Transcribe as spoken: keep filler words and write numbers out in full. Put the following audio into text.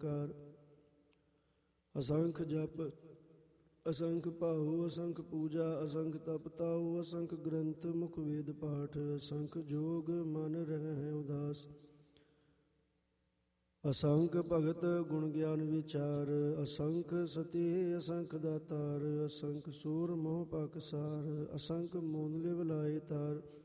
ਨਿਰਾਕਾਰ। ਅਸੰਖ ਜਪ ਅਸੰਖ ਭਾਉ ਅਸੰਖ ਪੂਜਾ ਅਸੰਖ ਤਪ ਤਾਉ ਅਸੰਖ ਗ੍ਰੰਥ ਮੁਖ ਵੇਦ ਪਾਠ ਅਸੰਖ ਜੋਗ ਮਨ ਰਹਿ ਉਦਾਸ। ਅਸੰਖ ਭਗਤ ਗੁਣ ਗਿਆਨ ਵਿਚਾਰ ਅਸੰਖ ਸਤੀ ਅਸੰਖ ਦਾਤਾਰ ਅਸੰਖ ਸੂਰ ਮੋਹ ਪਾਕਸਾਰ ਅਸੰਖ ਮੂਨ ਲਿਵ ਲਾਏ ਤਾਰ।